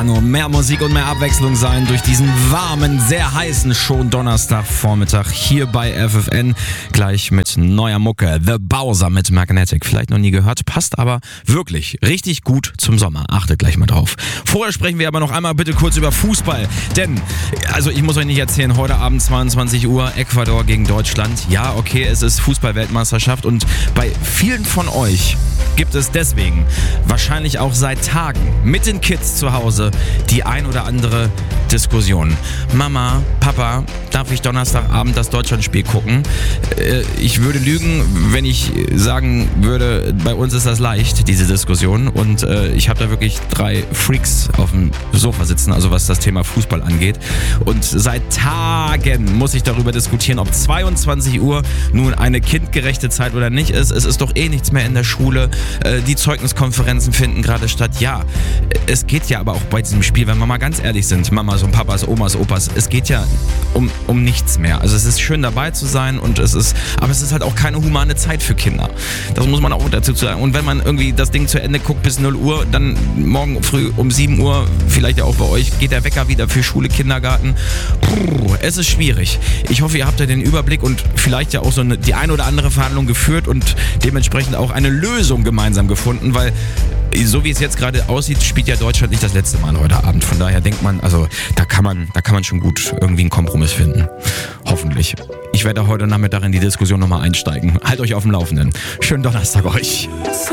nur mehr Musik und mehr Abwechslung sein durch diesen warmen, sehr heißen schon Donnerstagvormittag hier bei FFN. Gleich mit neuer Mucke. The Bowser mit Magnetic. Vielleicht noch nie gehört, passt aber wirklich richtig gut zum Sommer. Achtet gleich mal drauf. Vorher sprechen wir aber noch einmal bitte kurz über Fußball. Denn, also ich muss euch nicht erzählen, heute Abend 22 Uhr, Ecuador gegen Deutschland. Ja, okay, es ist Fußball-Weltmeisterschaft und bei vielen von euch gibt es deswegen wahrscheinlich auch seit Tagen mit den Kids zu Hause die ein oder andere Diskussion. Mama, Papa, darf ich Donnerstagabend das Deutschlandspiel gucken? Ich würde lügen, wenn ich sagen würde, bei uns ist das leicht, diese Diskussion. Und ich habe da wirklich 3 Freaks auf dem Sofa sitzen, also was das Thema Fußball angeht. Und seit Tagen muss ich darüber diskutieren, ob 22 Uhr nun eine kindgerechte Zeit oder nicht ist. Es ist doch eh nichts mehr in der Schule. Die Zeugniskonferenzen finden gerade statt. Ja, es geht ja aber auch bei diesem Spiel, wenn wir mal ganz ehrlich sind, Mamas und Papas, Omas, Opas, es geht ja um nichts mehr. Also es ist schön dabei zu sein aber es ist halt auch keine humane Zeit für Kinder. Das muss man auch dazu sagen. Und wenn man irgendwie das Ding zu Ende guckt bis 0 Uhr, dann morgen früh um 7 Uhr, vielleicht ja auch bei euch, geht der Wecker wieder für Schule, Kindergarten. Es ist schwierig. Ich hoffe, ihr habt ja den Überblick und vielleicht ja auch so die ein oder andere Verhandlung geführt und dementsprechend auch eine Lösung gemeinsam gefunden, weil so wie es jetzt gerade aussieht, spielt ja Deutschland nicht das letzte Mal heute Abend. Von daher denkt man, also da kann man schon gut irgendwie einen Kompromiss finden. Hoffentlich. Ich werde heute Nachmittag in die Diskussion nochmal einsteigen. Halt euch auf dem Laufenden. Schönen Donnerstag euch.